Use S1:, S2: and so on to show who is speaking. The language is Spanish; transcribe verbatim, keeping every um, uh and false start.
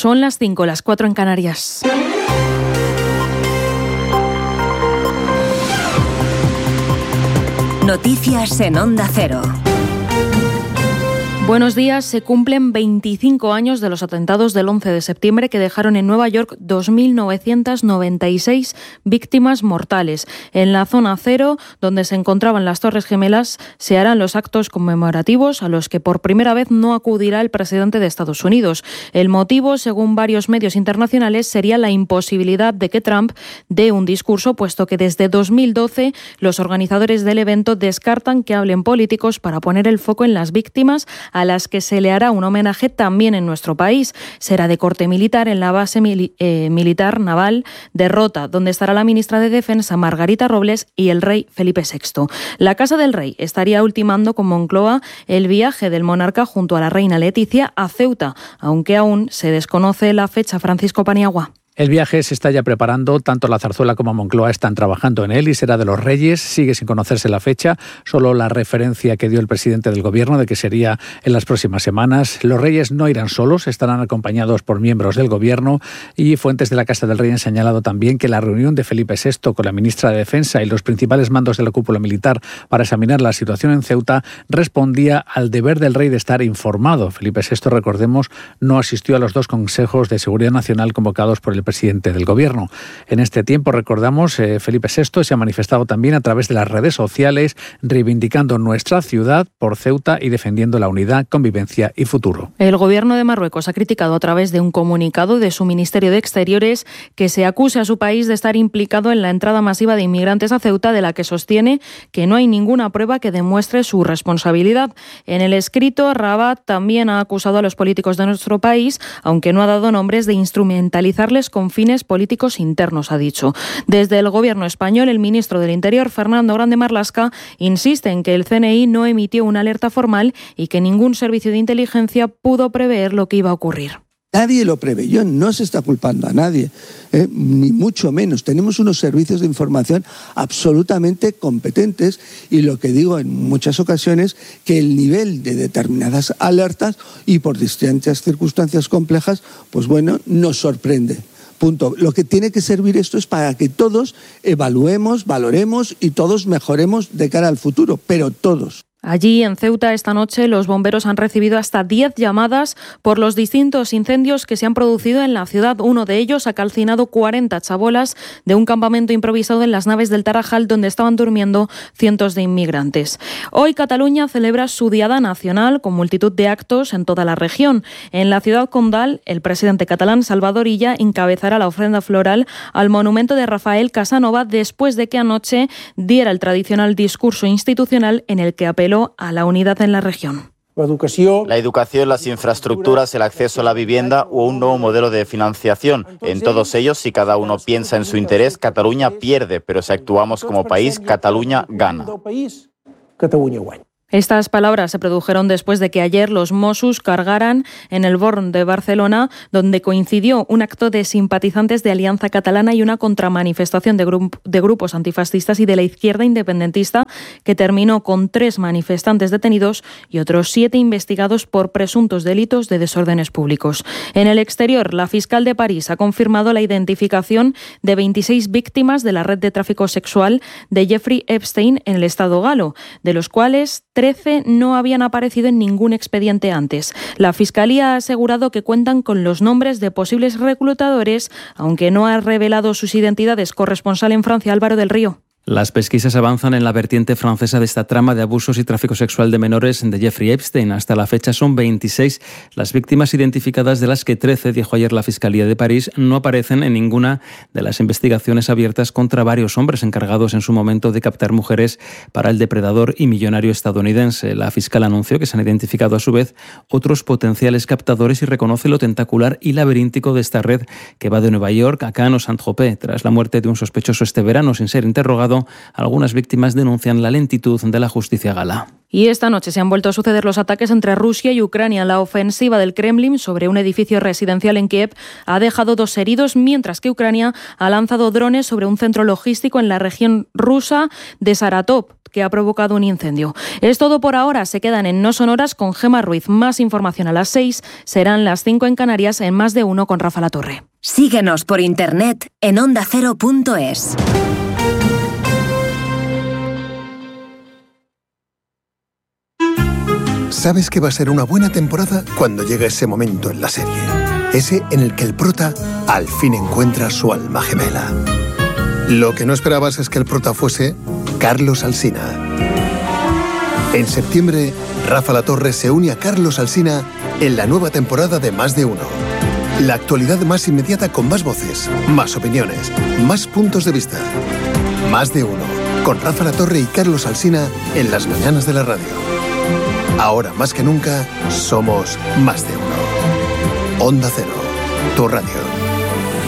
S1: Son las cinco, las cuatro en Canarias.
S2: Noticias en Onda Cero.
S1: Buenos días. Se cumplen veinticinco años de los atentados del once de septiembre que dejaron en Nueva York dos mil novecientas noventa y seis víctimas mortales. En la zona cero, donde se encontraban las Torres Gemelas, se harán los actos conmemorativos a los que por primera vez no acudirá el presidente de Estados Unidos. El motivo, según varios medios internacionales, sería la imposibilidad de que Trump dé un discurso, puesto que desde dos mil doce los organizadores del evento descartan que hablen políticos para poner el foco en las víctimas, a las que se le hará un homenaje también en nuestro país. Será de corte militar en la base mili- eh, militar naval de Rota, donde estará la ministra de Defensa Margarita Robles y el rey Felipe sexto. La Casa del Rey estaría ultimando con Moncloa el viaje del monarca junto a la reina Leticia a Ceuta, aunque aún se desconoce la fecha. Francisco Paniagua.
S3: El viaje se está ya preparando, tanto la Zarzuela como Moncloa están trabajando en él y será de los Reyes. Sigue sin conocerse la fecha, solo la referencia que dio el presidente del Gobierno de que sería en las próximas semanas. Los Reyes no irán solos, estarán acompañados por miembros del Gobierno, y fuentes de la Casa del Rey han señalado también que la reunión de Felipe sexto con la ministra de Defensa y los principales mandos de la cúpula militar para examinar la situación en Ceuta respondía al deber del rey de estar informado. Felipe sexto, recordemos, no asistió a los dos consejos de seguridad nacional convocados por el presidente del Gobierno. En este tiempo, recordamos, eh, Felipe sexto se ha manifestado también a través de las redes sociales reivindicando nuestra ciudad por Ceuta y defendiendo la unidad, convivencia y futuro.
S1: El Gobierno de Marruecos ha criticado a través de un comunicado de su Ministerio de Exteriores que se acuse a su país de estar implicado en la entrada masiva de inmigrantes a Ceuta, de la que sostiene que no hay ninguna prueba que demuestre su responsabilidad. En el escrito, Rabat también ha acusado a los políticos de nuestro país, aunque no ha dado nombres, de instrumentalizarles con fines políticos internos, ha dicho. Desde el Gobierno español, el ministro del Interior, Fernando Grande Marlaska, insiste en que el C N I no emitió una alerta formal y que ningún servicio de inteligencia pudo prever lo que iba a ocurrir.
S4: Nadie lo preveyó, no se está culpando a nadie, eh, ni mucho menos. Tenemos unos servicios de información absolutamente competentes y lo que digo en muchas ocasiones, que el nivel de determinadas alertas y por distintas circunstancias complejas, pues bueno, nos sorprende. Punto. Lo que tiene que servir esto es para que todos evaluemos, valoremos y todos mejoremos de cara al futuro, pero todos.
S1: Allí, en Ceuta, esta noche, los bomberos han recibido hasta diez llamadas por los distintos incendios que se han producido en la ciudad. Uno de ellos ha calcinado cuarenta chabolas de un campamento improvisado en las naves del Tarajal, donde estaban durmiendo cientos de inmigrantes. Hoy, Cataluña celebra su Diada Nacional con multitud de actos en toda la región. En la ciudad condal, el presidente catalán Salvador Illa encabezará la ofrenda floral al monumento de Rafael Casanova, después de que anoche diera el tradicional discurso institucional en el que apeló a la unidad en la región.
S5: La educación, las infraestructuras, el acceso a la vivienda o un nuevo modelo de financiación. En todos ellos, si cada uno piensa en su interés, Cataluña pierde, pero si actuamos como país, Cataluña gana.
S1: Estas palabras se produjeron después de que ayer los Mossos cargaran en el Born de Barcelona, donde coincidió un acto de simpatizantes de Alianza Catalana y una contramanifestación de, grup- de grupos antifascistas y de la izquierda independentista, que terminó con tres manifestantes detenidos y otros siete investigados por presuntos delitos de desórdenes públicos. En el exterior, la fiscal de París ha confirmado la identificación de veintiséis víctimas de la red de tráfico sexual de Jeffrey Epstein en el estado galo, de los cuales trece no habían aparecido en ningún expediente antes. La Fiscalía ha asegurado que cuentan con los nombres de posibles reclutadores, aunque no ha revelado sus identidades. Corresponsal en Francia, Álvaro del Río.
S6: Las pesquisas avanzan en la vertiente francesa de esta trama de abusos y tráfico sexual de menores de Jeffrey Epstein. Hasta la fecha son veintiséis las víctimas identificadas, de las que trece, dijo ayer la Fiscalía de París, no aparecen en ninguna de las investigaciones abiertas contra varios hombres encargados en su momento de captar mujeres para el depredador y millonario estadounidense. La fiscal anunció que se han identificado a su vez otros potenciales captadores y reconoce lo tentacular y laberíntico de esta red, que va de Nueva York a Cannes o Saint-Tropez. Tras la muerte de un sospechoso este verano sin ser interrogado, algunas víctimas denuncian la lentitud de la justicia gala.
S1: Y esta noche se han vuelto a suceder los ataques entre Rusia y Ucrania. La ofensiva del Kremlin sobre un edificio residencial en Kiev ha dejado dos heridos, mientras que Ucrania ha lanzado drones sobre un centro logístico en la región rusa de Saratov, que ha provocado un incendio. Es todo por ahora. Se quedan en No Sonoras con Gemma Ruiz. Más información a las seis. Serán las cinco en Canarias en Más de Uno con Rafa Latorre.
S2: Síguenos por internet en onda cero punto es.
S7: Sabes que va a ser una buena temporada cuando llega ese momento en la serie. Ese en el que el prota al fin encuentra su alma gemela. Lo que no esperabas es que el prota fuese Carlos Alsina. En septiembre, Rafa Latorre se une a Carlos Alsina en la nueva temporada de Más de Uno. La actualidad más inmediata con más voces, más opiniones, más puntos de vista. Más de Uno, con Rafa Latorre y Carlos Alsina en las mañanas de la radio. Ahora más que nunca, somos Más de Uno. Onda Cero, tu radio.